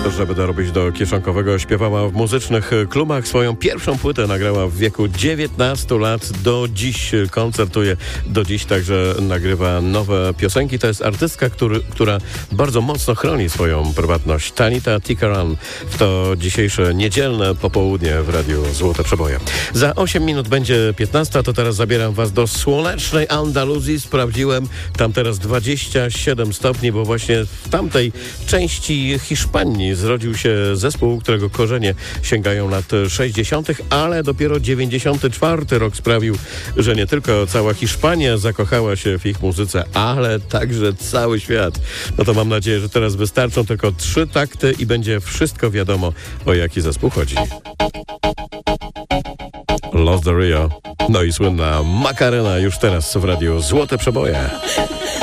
Żeby dorobić do kieszonkowego, śpiewała w muzycznych klubach. Swoją pierwszą płytę nagrała w wieku 19 lat. Do dziś koncertuje, do dziś także nagrywa nowe piosenki. To jest artystka, która bardzo mocno chroni swoją prywatność. Tanita Tikaram w to dzisiejsze niedzielne popołudnie w Radiu Złote Przeboje. Za 8 minut będzie 15, to teraz zabieram was do słonecznej Andaluzji. Sprawdziłem, tam teraz 27 stopni, bo właśnie w tamtej części Hiszpanii zrodził się zespół, którego korzenie sięgają lat 60., ale dopiero 94 rok sprawił, że nie tylko cała Hiszpania zakochała się w ich muzyce, ale także cały świat. No to mam nadzieję, że teraz wystarczą tylko 3 takty i będzie wszystko wiadomo, o jaki zespół chodzi. Los de Rio, no i słynna Macarena już teraz w Radiu Złote Przeboje.